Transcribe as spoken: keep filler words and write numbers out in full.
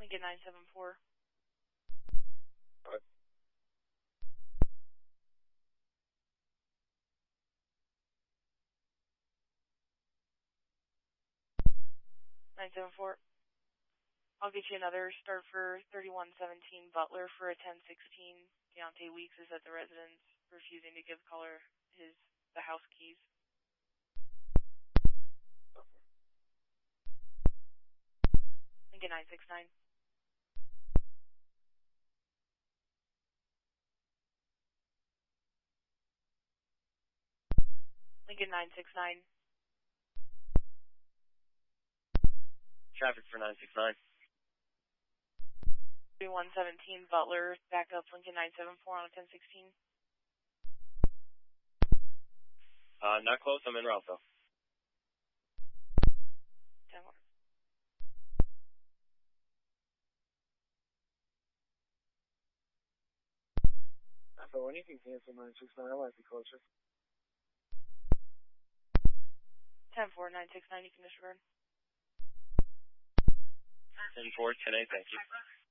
Lincoln nine seven four. What? nine seven four. I'll get you another. Start for thirty-one seventeen Butler for a ten sixteen. Deontay Weeks is at the residence, refusing to give caller his the house keys. Lincoln nine six nine. Lincoln nine six nine. Traffic for nine six nine. thirty-one seventeen Butler, back up Lincoln nine seven four on a ten sixteen. Uh, not close. I'm en route, though. ten one. So when you can cancel nine six nine, I might be closer. ten four, nine six nine, you can disregard. ten four, ten eight, thank you.